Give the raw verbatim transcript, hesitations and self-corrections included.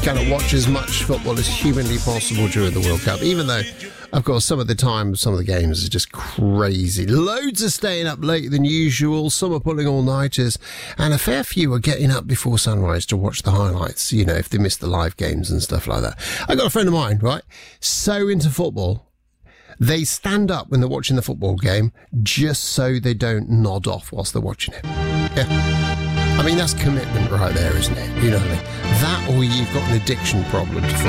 kind of watch as much football as humanly possible during the World Cup, even though, of course, some of the time, some of the games are just crazy. Loads are staying up later than usual, some are pulling all-nighters, and a fair few are getting up before sunrise to watch the highlights, you know, if they miss the live games and stuff like that. I got a friend of mine, right, so into football, they stand up when they're watching the football game just so they don't nod off whilst they're watching it. Yeah. I mean, that's commitment right there, isn't it? You know what I mean? That or you've got an addiction problem to football.